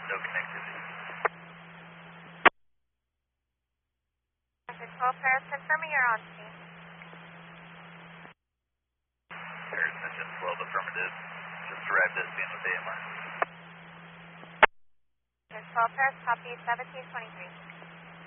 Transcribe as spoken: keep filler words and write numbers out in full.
No connectivity. Sector twelve Paris, confirming you're on scene. Paris Mission twelve, affirmative. Just arrived at scene with A M R. Sector twelve Paris, copy seventeen twenty-three.